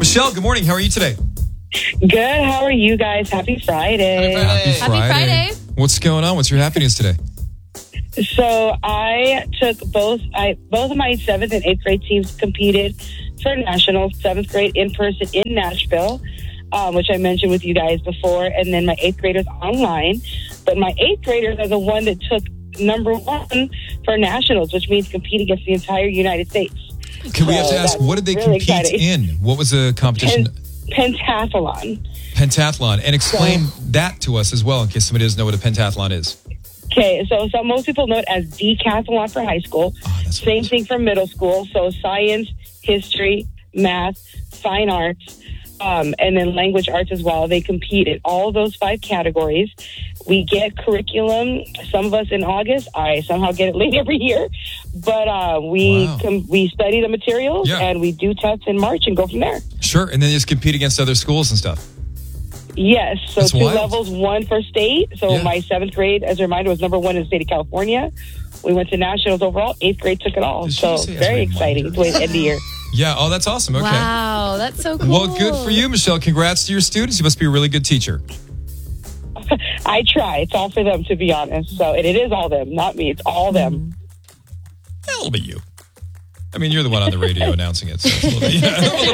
Michelle, good morning. How are you today? Good. How are you guys? Happy Friday. Happy Friday. What's going on? What's your happy news today? So I took both of my 7th and 8th grade teams competed for nationals. 7th grade in person in Nashville, which I mentioned with you guys before, and then my 8th graders online. But my 8th graders are the one that took number 1 for nationals, which means compete against the entire United States. Okay, we have to ask, what did they really compete in? What was the competition? Pentathlon. Pentathlon. And explain that to us as well, in case somebody doesn't know what a pentathlon is. Okay, so most people know it as decathlon for high school. Same thing for middle school. So science, history, math, fine arts, and then language arts as well. They compete in all of those 5 categories. We get curriculum, some of us in August. I somehow get it late every year. But we study the materials, and we do tests in March and go from there. Sure, and then just compete against other schools and stuff. Yes, so That's 2 wild. levels, 1 for state. So my 7th grade, as a reminder, was number 1 in the state of California. We went to nationals overall. 8th grade took it all. So very exciting. It's the end of the year. Yeah, oh, that's awesome. Okay. Wow, that's so cool. Well, good for you, Michelle. Congrats to your students. You must be a really good teacher. I try. It's all for them, to be honest. So, and it is all them, not me. It's all them. A little bit you. I mean, you're the one on the radio announcing it, so it's a little bit,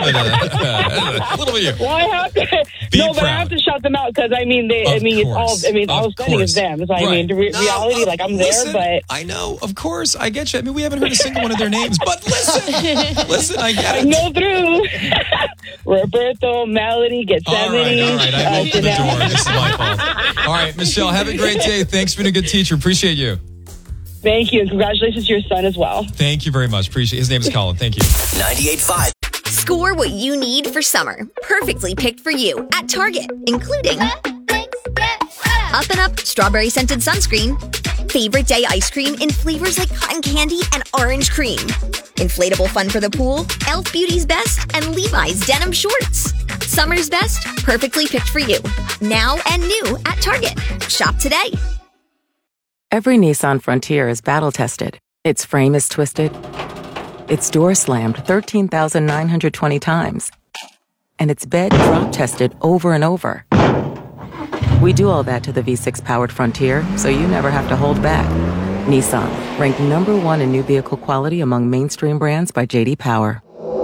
a little bit you. Well, I have to. But I have to shout them out because all I'm studying is them. So I mean, reality, like I'm there, but I know, of course, I get you. I mean, we haven't heard a single one of their names, but listen, I get it. I know through Roberto, Melody, Gethsemane. All right, I opened the door. This is my fault. All right, Michelle, have a great day. Thanks for being a good teacher. Appreciate you. Thank you, and congratulations to your son as well. Thank you very much. Appreciate it. His name is Colin. Thank you. 98.5. Score what you need for summer. Perfectly picked for you at Target, including Up and Up Strawberry Scented Sunscreen, Favorite Day Ice Cream in flavors like cotton candy and orange cream, Inflatable Fun for the Pool, Elf Beauty's Best, and Levi's Denim Shorts. Summer's best, perfectly picked for you. Now and new at Target. Shop today. Every Nissan Frontier is battle-tested. Its frame is twisted. Its door slammed 13,920 times. And its bed drop-tested over and over. We do all that to the V6-powered Frontier, so you never have to hold back. Nissan, ranked number 1 in new vehicle quality among mainstream brands by J.D. Power.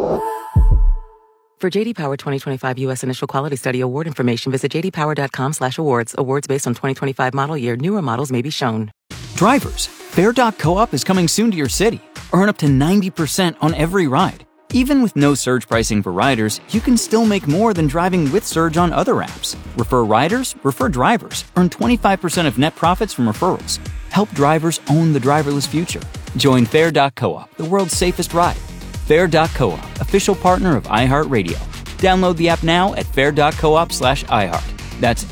For J.D. Power 2025 U.S. Initial Quality Study award information, visit jdpower.com/awards. Awards based on 2025 model year. Newer models may be shown. Drivers, Fair.coop is coming soon to your city. Earn up to 90% on every ride. Even with no surge pricing for riders, you can still make more than driving with surge on other apps. Refer riders, refer drivers. Earn 25% of net profits from referrals. Help drivers own the driverless future. Join Fair.coop, the world's safest ride. Fair.coop, official partner of iHeartRadio. Download the app now at fair.coop/iHeart. That's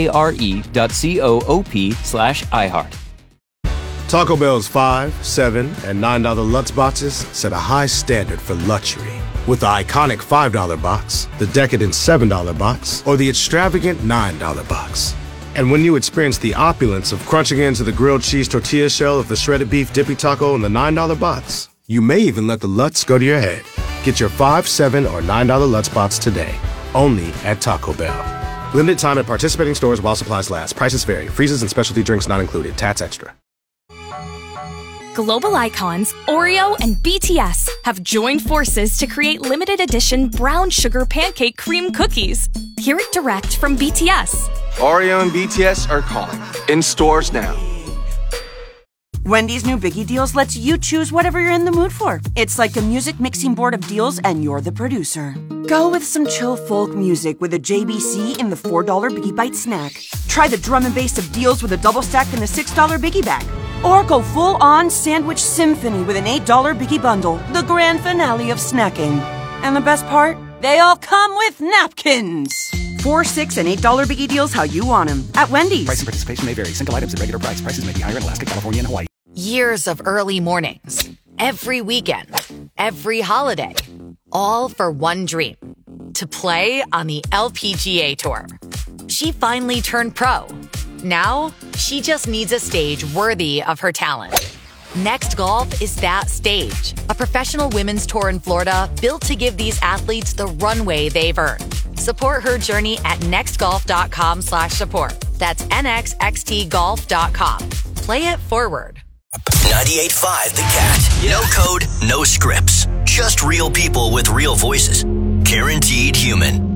FARE.coop/iHeart. Taco Bell's $5, $7, and $9 Lutz boxes set a high standard for luxury. With the iconic $5 box, the decadent $7 box, or the extravagant $9 box. And when you experience the opulence of crunching into the grilled cheese tortilla shell of the shredded beef dippy taco in the $9 box, you may even let the Lutz go to your head. Get your $5, $7, or $9 Lutz box today, only at Taco Bell. Limited time at participating stores while supplies last. Prices vary. Freezes and specialty drinks not included. Tats extra. Global icons Oreo and BTS have joined forces to create limited edition brown sugar pancake cream cookies. Hear it direct from BTS. Oreo and BTS are calling. In stores now. Wendy's new Biggie Deals lets you choose whatever you're in the mood for. It's like a music mixing board of deals and you're the producer. Go with some chill folk music with a JBC in the $4 Biggie Bite snack. Try the drum and bass of deals with a double stack in the $6 Biggie Bag. Or go full-on sandwich symphony with an $8 Biggie Bundle, the grand finale of snacking. And the best part? They all come with napkins. $4, $6, and $8 Biggie Deals how you want them at Wendy's. Price and participation may vary. Single items at regular price. Prices may be higher in Alaska, California, and Hawaii. Years of early mornings, every weekend, every holiday, all for one dream, to play on the LPGA Tour. She finally turned pro. Now, she just needs a stage worthy of her talent. Next Golf is that stage. A professional women's tour in Florida built to give these athletes the runway they've earned. Support her journey at nextgolf.com/support. That's nxxtgolf.com. Play it forward. 98.5 The Cat. No code, no scripts. Just real people with real voices. Guaranteed human.